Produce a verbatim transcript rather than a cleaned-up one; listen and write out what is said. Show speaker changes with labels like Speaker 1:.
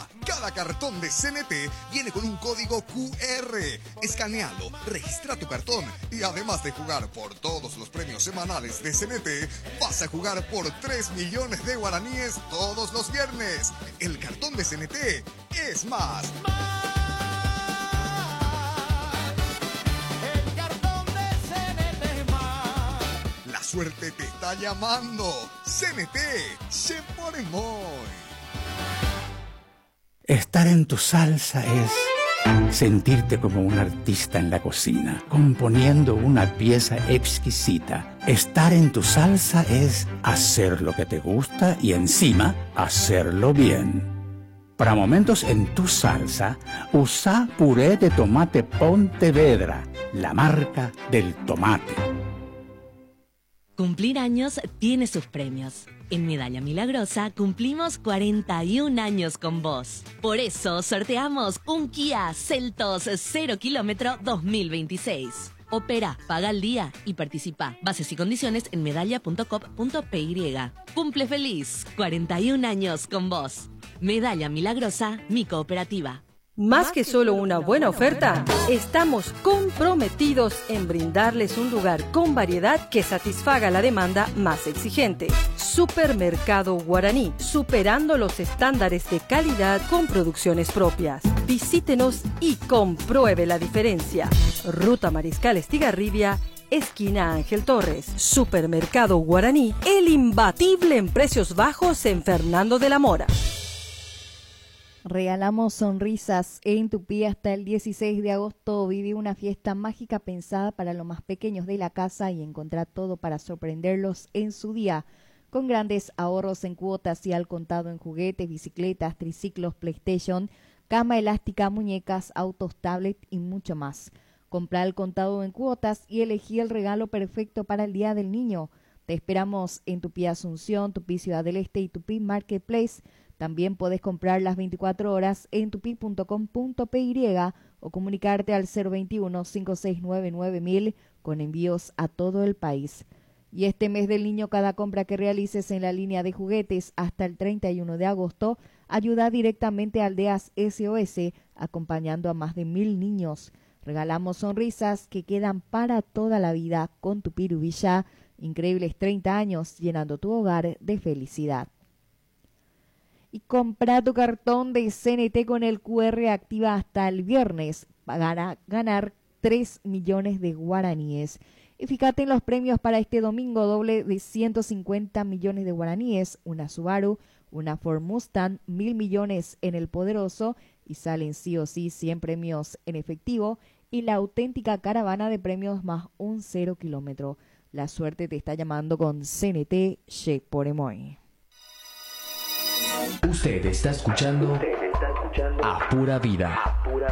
Speaker 1: Ahora, cada cartón de C N T viene con un código Q R. Escanealo, registra tu cartón y además de jugar por todos los premios semanales de C N T, vas a jugar por tres millones de guaraníes todos los viernes. El cartón de C N T es más.
Speaker 2: El cartón de C N T es más.
Speaker 1: La suerte te está llamando. C N T se pone muy.
Speaker 3: Estar en tu salsa es sentirte como un artista en la cocina, componiendo una pieza exquisita. Estar en tu salsa es hacer lo que te gusta y encima hacerlo bien. Para momentos en tu salsa, usa puré de tomate Pontevedra, la marca del tomate.
Speaker 4: Cumplir años tiene sus premios. En Medalla Milagrosa cumplimos cuarenta y un años con vos. Por eso sorteamos un Kia Seltos cero kilómetro dos mil veintiséis. Opera, paga al día y participa. Bases y condiciones en medalla punto com punto p y. Cumple feliz, cuarenta y un años con vos. Medalla Milagrosa, mi cooperativa.
Speaker 5: Más que solo una buena oferta, estamos comprometidos en brindarles un lugar con variedad que satisfaga la demanda más exigente. Supermercado Guaraní, superando los estándares de calidad con producciones propias. Visítenos y compruebe la diferencia. Ruta Mariscal Estigarribia, esquina Ángel Torres. Supermercado Guaraní, el imbatible en precios bajos en Fernando de la Mora.
Speaker 6: Regalamos sonrisas en Tupí hasta el dieciséis de agosto. Vive una fiesta mágica pensada para los más pequeños de la casa y encontrar todo para sorprenderlos en su día. Con grandes ahorros en cuotas y al contado en juguetes, bicicletas, triciclos, PlayStation, cama elástica, muñecas, autos, tablet y mucho más. Compra al contado en cuotas y elegí el regalo perfecto para el Día del Niño. Te esperamos en Tupí Asunción, Tupí Ciudad del Este y Tupí Marketplace. También podés comprar las veinticuatro horas en tupi punto com punto p y o comunicarte al cero veintiuno, cinco seis nueve nueve mil con envíos a todo el país. Y este mes del niño, cada compra que realices en la línea de juguetes hasta el treinta y uno de agosto ayuda directamente a Aldeas S O S, acompañando a más de mil niños. Regalamos sonrisas que quedan para toda la vida con Tupiru Villa. Increíbles treinta años llenando tu hogar de felicidad. Y compra tu cartón de C N T con el Q R activa hasta el viernes para ganar tres millones de guaraníes. Y fíjate en los premios para este domingo: doble de ciento cincuenta millones de guaraníes, una Subaru, una Ford Mustang, mil millones en el Poderoso y salen sí o sí cien premios en efectivo y la auténtica caravana de premios más un cero kilómetro. La suerte te está llamando con C N T Check por Emoy.
Speaker 7: Usted está escuchando, Usted está escuchando A Pura Vida. A Pura